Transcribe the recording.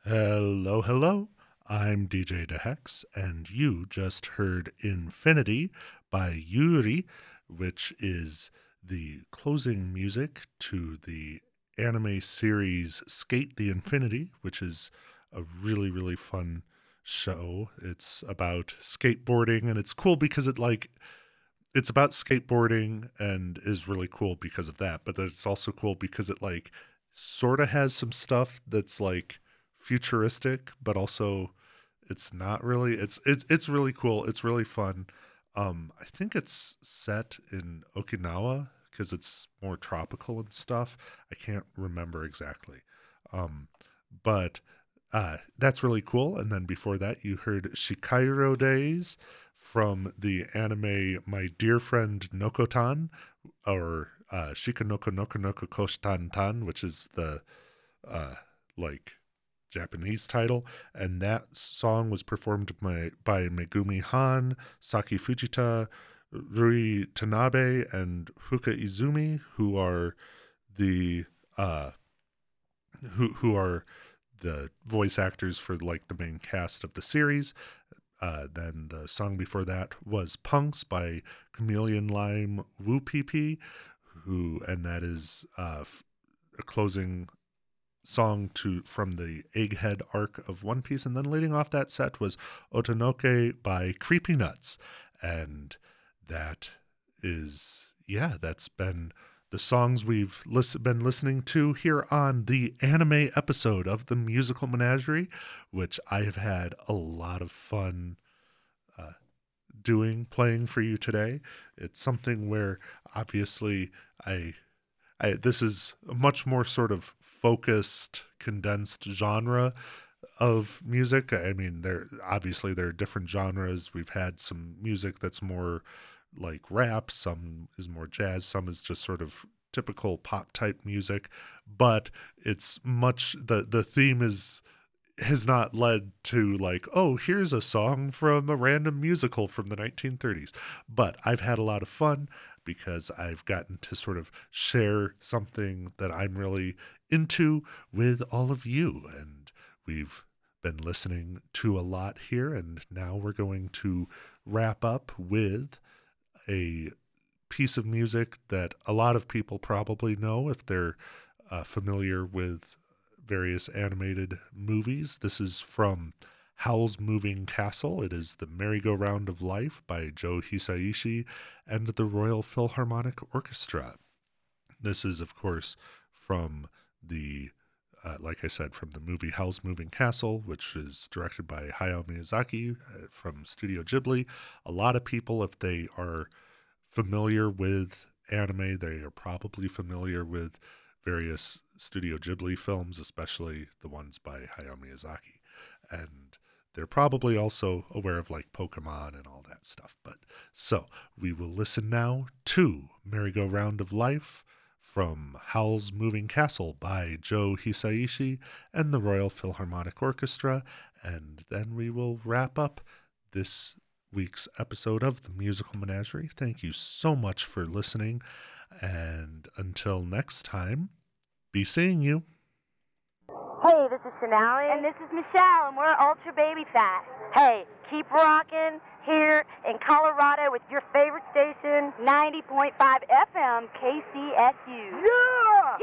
Hello, hello. I'm DJ DeHex, and you just heard Infinity by Yuri, which is the closing music to the anime series Skate the Infinity, which is a really, really fun show. It's about skateboarding, and it's cool because it's about skateboarding and is really cool because of that, but it's also cool because it sort of has some stuff that's futuristic, but also it's not really. It's really cool. It's really fun. I think it's set in Okinawa because it's more tropical and stuff. I can't remember exactly. Um, but that's really cool. And then before that, you heard Shikairo Days from the anime My Dear Friend Nokotan, or Shikanoko Noko Noko Koshitan Tan, which is the uh, like Japanese title. And that song was performed by Megumi Han, Saki Fujita, Rui Tanabe, and Fuka Izumi, who are the uh, who are the voice actors for the main cast of the series. Then the song before that was Punks by Chameleon Lime Wu PP, and that is a closing song to from the Egghead arc of One Piece. And then leading off that set was Otonoke by Creepy Nuts. And that is, yeah, that's been the songs we've been listening to here on the anime episode of the Musical Menagerie, which I have had a lot of fun uh, playing for you today. It's something where obviously this is a much more sort of focused, condensed genre of music. I mean, there are different genres. We've had some music that's more like rap, some is more jazz, some is just sort of typical pop type music, but it's much the theme is has not led to oh, here's a song from a random musical from the 1930s. But I've had a lot of fun because I've gotten to sort of share something that I'm really into with all of you. And we've been listening to a lot here. And now we're going to wrap up with a piece of music that a lot of people probably know if they're familiar with various animated movies. This is from Howl's Moving Castle. It is The Merry-Go-Round of Life by Joe Hisaishi and the Royal Philharmonic Orchestra. This is, of course, from like I said, from the movie Howl's Moving Castle, which is directed by Hayao Miyazaki from Studio Ghibli. A lot of people, if they are familiar with anime, they are probably familiar with various Studio Ghibli films, especially the ones by Hayao Miyazaki. And they're probably also aware of Pokemon and all that stuff. But so we will listen now to Merry-Go-Round of Life from Howl's Moving Castle by Joe Hisaishi and the Royal Philharmonic Orchestra. And then we will wrap up this week's episode of the Musical Menagerie. Thank you so much for listening. And until next time, be seeing you. Hey, this is Sonali. And this is Michelle, and we're Ultra Baby Fat. Hey, keep rocking here in Colorado with your favorite station, 90.5 FM KCSU. Yeah!